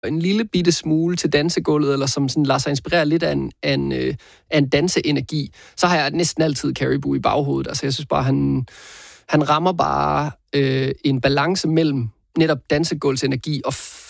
en lille bitte smule til dansegulvet, eller som sådan lader sig inspirere lidt af en danseenergi, så har jeg næsten altid Caribou i baghovedet. Altså, jeg synes bare, han rammer bare en balance mellem netop dansegulvsenergi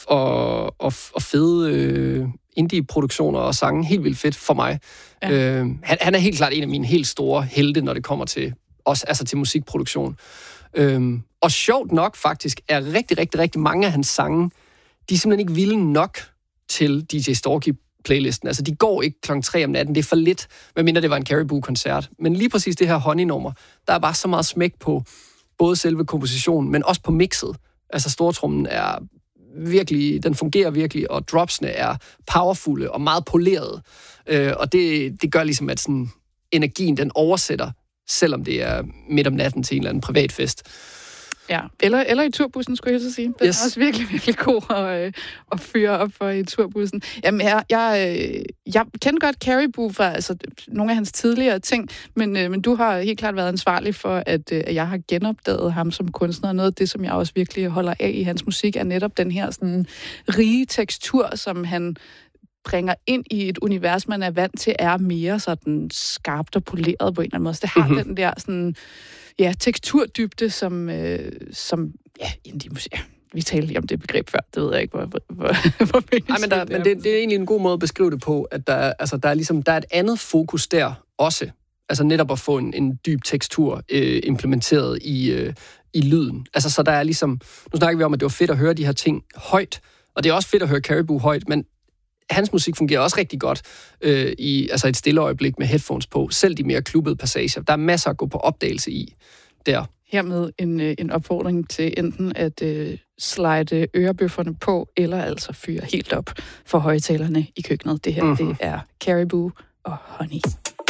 og fede indie-produktioner og sange. Helt vildt fedt for mig. Ja. Han er helt klart en af mine helt store helte, når det kommer til også, altså til musikproduktion. Og sjovt nok faktisk er rigtig mange af hans sange, de er simpelthen ikke vilde nok til DJ Storky-playlisten. Altså, de går ikke 3:00 om natten. Det er for lidt, medmindre det var en Caribou-koncert. Men lige præcis det her Honey-nummer, der er bare så meget smæk på både selve kompositionen, men også på mixet. Altså, stortrummen er virkelig, den fungerer virkelig, og dropsene er powerfulde og meget polerede. Og det gør ligesom, at sådan, energien, den oversætter, selvom det er midt om natten til en eller anden privatfest. Ja, eller i turbussen, skulle jeg så sige. Den er også virkelig god at fyre op for i turbussen. Jamen, jeg kender godt Caribou fra altså, nogle af hans tidligere ting, men du har helt klart været ansvarlig for, at jeg har genopdaget ham som kunstner. Noget af det, som jeg også virkelig holder af i hans musik, er netop den her sådan, rige tekstur, som han bringer ind i et univers, man er vant til, er mere sådan skarpt og poleret på en eller anden måde. Så det har den der sådan, ja, teksturdybde, som indie-musik. Vi talte lige om det begreb før, det ved jeg ikke, hvor men det er egentlig en god måde at beskrive det på, at der er et andet fokus der også. Altså netop at få en dyb tekstur implementeret i lyden. Altså så der er ligesom, nu snakker vi om, at det var fedt at høre de her ting højt, og det er også fedt at høre Caribou højt, men hans musik fungerer også rigtig godt i altså et stille øjeblik med headphones på. Selv de mere klubbede passager. Der er masser at gå på opdagelse i der. Hermed en opfordring til enten at slide ørebøfferne på, eller altså fyre helt op for højtalerne i køkkenet. Det her, det er Caribou og Honey.